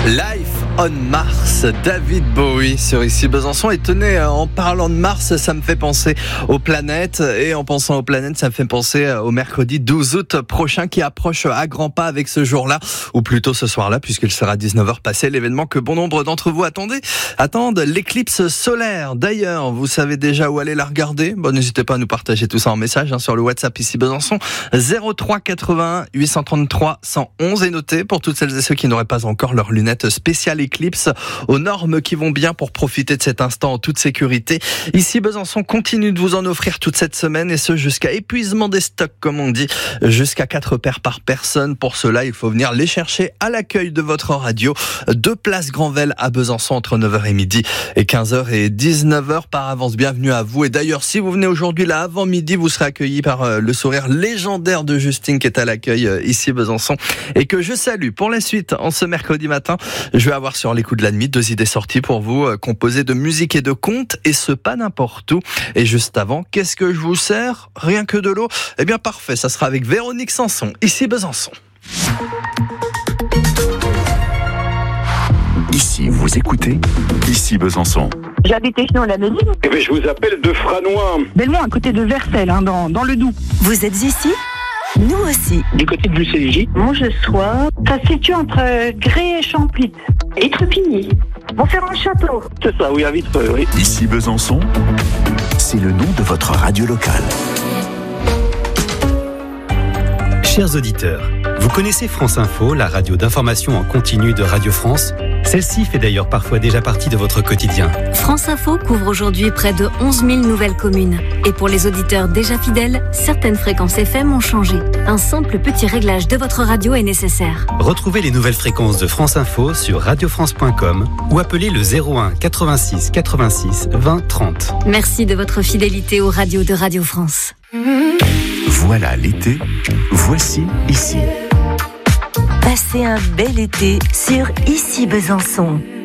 Life on Mars, David Bowie sur Ici Besançon. Et tenez, en parlant de Mars, ça me fait penser aux planètes. Et en pensant aux planètes, ça me fait penser au mercredi 12 août prochain qui approche à grands pas avec ce jour-là, ou plutôt ce soir-là, puisqu'il sera 19h passé, l'événement que bon nombre d'entre vous attendent, l'éclipse solaire. D'ailleurs, vous savez déjà où aller la regarder? Bon, n'hésitez pas à nous partager tout ça en message sur le WhatsApp Ici Besançon 03 81 833 111. Et notez, pour toutes celles et ceux qui n'auraient pas encore leurs lunettes spéciales éclipse aux normes qui vont bien pour profiter de cet instant en toute sécurité. Ici Besançon continue de vous en offrir toute cette semaine, et ce jusqu'à épuisement des stocks, comme on dit, jusqu'à 4 paires par personne. Pour cela, il faut venir les chercher à l'accueil de votre radio, 2 places Granvelle à Besançon, entre 9h et midi et 15h et 19h. Par avance, bienvenue à vous. Et d'ailleurs, si vous venez aujourd'hui là avant midi, vous serez accueillis par le sourire légendaire de Justine qui est à l'accueil ici Besançon et que je salue. Pour la suite, en ce mercredi matin, je vais avoir sur les coups de la nuit 2 idées sorties pour vous, composées de musique et de contes, et ce pas n'importe où. Et juste avant, qu'est-ce que je vous sers? Rien que de l'eau? Eh bien parfait, ça sera avec Véronique Sanson, ici Besançon. Ici, vous écoutez Ici Besançon. J'habite Échenon la Médine. Eh bien, je vous appelle de Franois. Belmont, à côté de Vercelles, dans le Doubs. Vous êtes ici? Nous aussi. Du côté de Bucéligie. Mongesois. Ça se situe entre Gré et Champlit. Et Trepigny. Montferrand-Château. C'est ça, oui, à Vitreux, oui. Ici Besançon, c'est le nom de votre radio locale. Chers auditeurs, vous connaissez France Info, la radio d'information en continu de Radio France? Celle-ci fait d'ailleurs parfois déjà partie de votre quotidien. France Info couvre aujourd'hui près de 11 000 nouvelles communes. Et pour les auditeurs déjà fidèles, certaines fréquences FM ont changé. Un simple petit réglage de votre radio est nécessaire. Retrouvez les nouvelles fréquences de France Info sur radiofrance.com ou appelez le 01 86 86 20 30. Merci de votre fidélité aux radios de Radio France. Voilà l'été, voici Ici. Passez un bel été sur Ici Besançon.